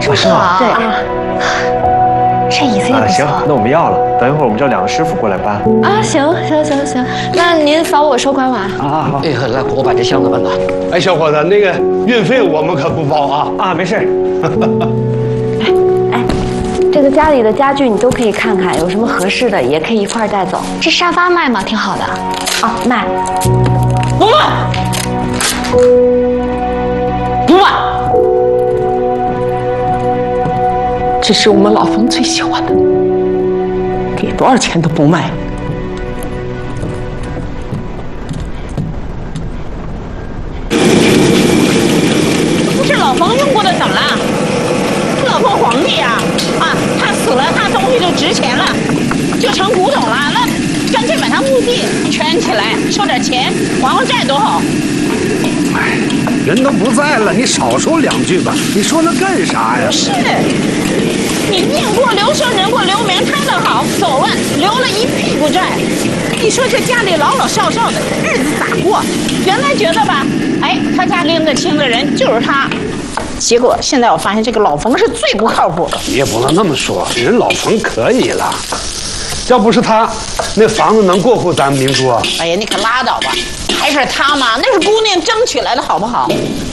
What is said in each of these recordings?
这么好， 对啊，这椅子也不错。 行，那我们要了。等一会儿我们叫2个师傅过来搬。 啊，行，那您扫我收款码。 好。 哎，来，我把这箱子搬到。 哎，小伙子，那个运费我们可不包啊！ 没事。 这个家里的家具你都可以看看，有什么合适的也可以一块带走。 这沙发卖吗？挺好的。 啊，卖。 不卖，不卖。这是我们老冯最喜欢的，给多少钱都不卖。 不是老冯用过的怎么了？老冯皇帝呀，他死了，他东西就值钱了，就成古董了。那干脆把他墓地圈起来，收点钱，还还债多好。 哎，人都不在了，你少说2句吧。你说那干啥呀？ 是，你命过刘生，人过刘明，他倒好，走了，留了一屁股债。你说这家里老老少少的日子咋过？原来觉得吧，哎，他家拎得清的人就是他。结果现在我发现这个老冯是最不靠谱的。 你也不能那么说，人老冯可以了，要不是他，那房子能过户咱们明珠啊？ 哎呀，你可拉倒吧，还是他嘛，那是姑娘争取来的好不好？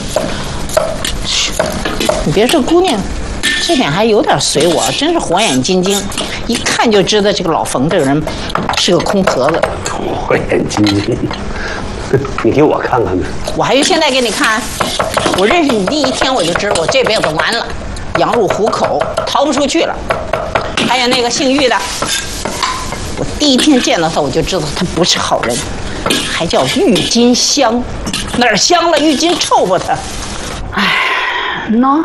你别说姑娘，这点还有点随我，真是火眼金睛，一看就知道这个老冯这个人是个空壳子。 火眼金睛，你给我看看呢？ 我还用现在给你看？我认识你第一天我就知道我这辈子完了，羊入虎口，逃不出去了。还有那个姓玉的，我第一天见到他我就知道他不是好人，还叫郁金香，哪儿香了？郁金臭不他？ 哎，喏，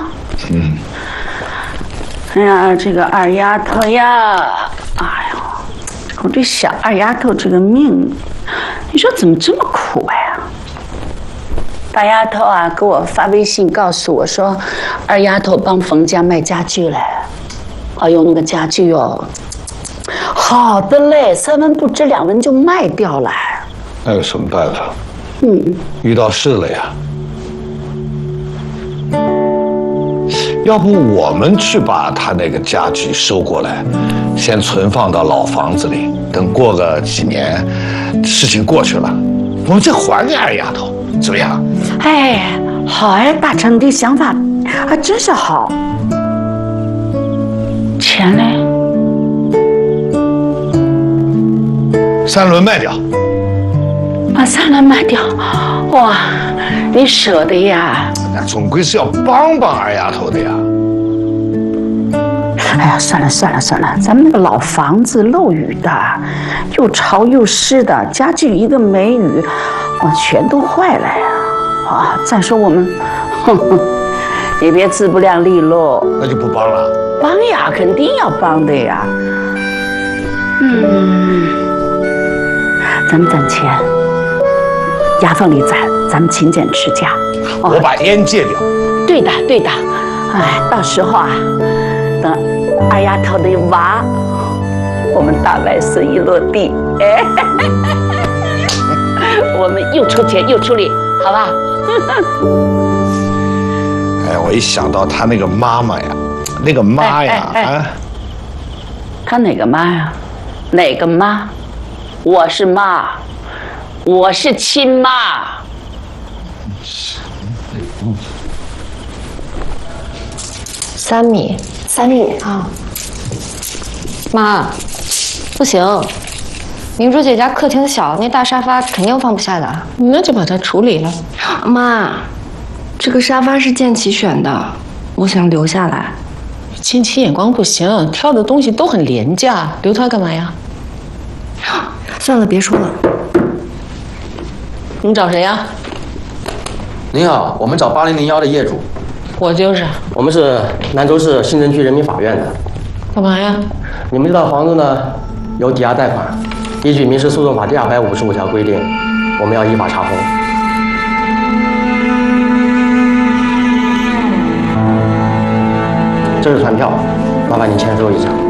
哎呀，这个二丫头呀，哎呦，我这小二丫头这个命，你说怎么这么苦呀？大丫头啊，给我发微信告诉我说，二丫头帮冯家卖家具嘞。哎呦，那个家具哦，好的嘞，3文不值2文就卖掉了。 那有什么办法？遇到事了呀。要不我们去把他那个家具收过来，先存放到老房子里，等过个几年，事情过去了，我们再还给二丫头，怎么样？ 哎，好哎，大成，你的想法还真是好。钱嘞 3轮卖掉。 把3轮卖掉，哇，你舍得呀？ 那总归是要帮帮二丫头的呀。 哎呀，算了，咱们那个老房子漏雨的，又潮又湿的，家具一个没雨，全都坏了呀！啊，再说我们，也别自不量力喽。 那就不帮了。 帮呀，肯定要帮的呀。咱们攒钱，牙缝里攒，咱们勤俭持家。 我把烟戒掉。 对的。哎，到时候啊，等二丫头的娃，我们大白孙一落地，哎，我们又出钱又出力，好吧？ 哎，我一想到他那个妈妈呀， 他哪个妈呀？哪个妈？我是妈，我是亲妈。 3米啊！妈，不行，明珠姐家客厅小，那大沙发肯定放不下的。 那就把它处理了。 妈，这个沙发是建奇选的，我想留下来。 建奇眼光不行，挑的东西都很廉价，留它干嘛呀？ 算了，别说了。 你找谁呀？ 您好，我们找8001的业主。 我就是。 我们是兰州市新城区人民法院的。 干嘛呀？ 你们这套房子呢有抵押贷款，依据民事诉讼法第255条规定，我们要依法查封。这是传票，麻烦您签收一下。